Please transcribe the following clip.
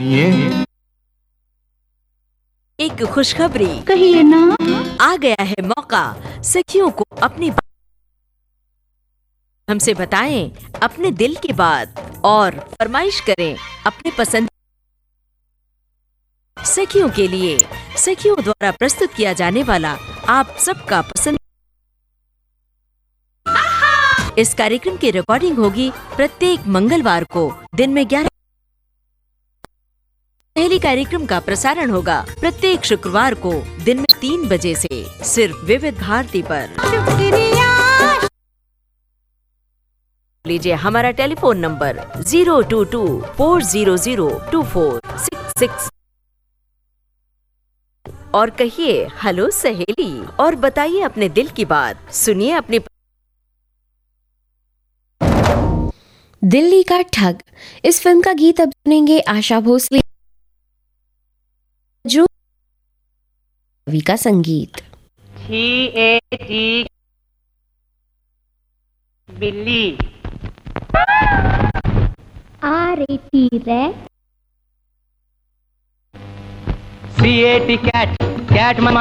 ये एक खुशखबरी कहिए ना। आ गया है मौका सखियों को अपनी हमसे बताएं अपने दिल की बात और फरमाइश करें अपने पसंद। सखियों के लिए सखियों द्वारा प्रस्तुत किया जाने वाला आप सबका पसंद। इस कार्यक्रम की रिकॉर्डिंग होगी प्रत्येक मंगलवार को दिन में 11। पहली कार्यक्रम का प्रसारण होगा प्रत्येक शुक्रवार को दिन में 3 बजे से सिर्फ विविध भारती पर। लीजिए हमारा टेलीफोन नंबर 022-400-2466 और कहिए हेलो सहेली और बताइए अपने दिल की बात। सुनिए अपनी दिल्ली का ठग। इस फिल्म का गीत अब सुनेंगे आशा भोसले जो कवि का संगीत। बिल्ली आ रही थी रे। CAT cat cat